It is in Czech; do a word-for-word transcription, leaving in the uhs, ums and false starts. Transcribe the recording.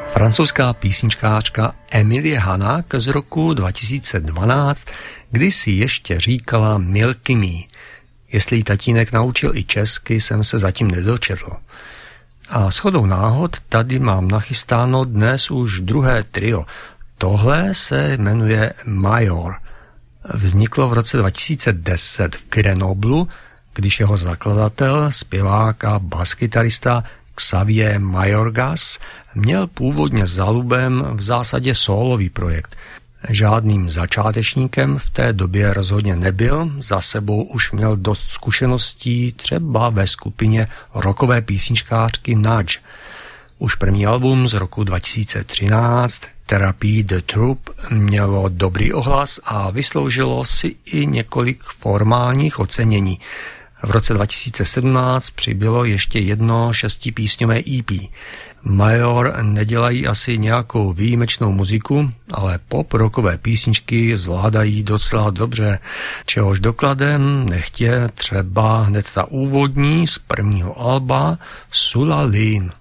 Francouzská písničkářka Emilie Hanak z roku dva tisíce dvanáct kdysi ještě říkala Milky Me. Jestli jí tatínek naučil i česky, jsem se zatím nedočetl. A shodou náhod tady mám nachystáno dnes už druhé trio. Tohle se jmenuje Major. Vzniklo v roce dva tisíce deset v Grenoblu, když jeho zakladatel, zpěvák a baskytarista Xavier Mayorgas měl původně za lubem v zásadě sólový projekt. Žádným začátečníkem v té době rozhodně nebyl, za sebou už měl dost zkušeností třeba ve skupině rockové písničkářky Nudge. Už první album z roku dva tisíce třináct, Therapy the Troupe, mělo dobrý ohlas a vysloužilo si i několik formálních ocenění. V roce dva tisíce sedmnáct přibylo ještě jedno šestipísňové E P. Major nedělají asi nějakou výjimečnou muziku, ale pop rockové písničky zvládají docela dobře, čehož dokladem nechtě třeba hned ta úvodní z prvního alba Sula Lin.